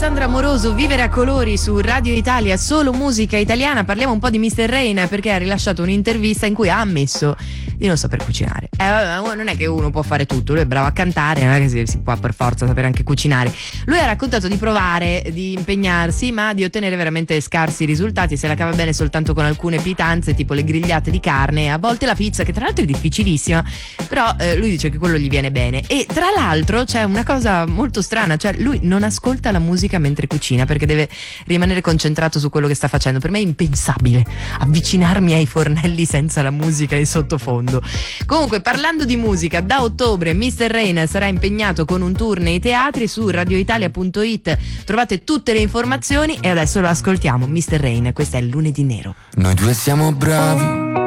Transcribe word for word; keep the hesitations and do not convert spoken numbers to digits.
Alessandra Moroso, Vivere a colori su Radio Italia, solo musica italiana. Parliamo un po' di mister Rain perché ha rilasciato un'intervista in cui ha ammesso di non saper cucinare. Eh, non è che uno può fare tutto, lui è bravo a cantare, non è che si, si può per forza sapere anche cucinare. Lui ha raccontato di provare, di impegnarsi, ma di ottenere veramente scarsi risultati. Se la cava bene soltanto con alcune pietanze, tipo le grigliate di carne, a volte la pizza, che tra l'altro è difficilissima, però eh, lui dice che quello gli viene bene. E tra l'altro c'è una cosa molto strana, cioè lui non ascolta la musica mentre cucina perché deve rimanere concentrato su quello che sta facendo. Per me è impensabile avvicinarmi ai fornelli senza la musica in sottofondo. Comunque, parlando di musica, da ottobre mister Rain sarà impegnato con un tour nei teatri. Su radioitalia punto it trovate tutte le informazioni e adesso lo ascoltiamo. mister Rain, questo è il Lunedì Nero. Noi due siamo bravi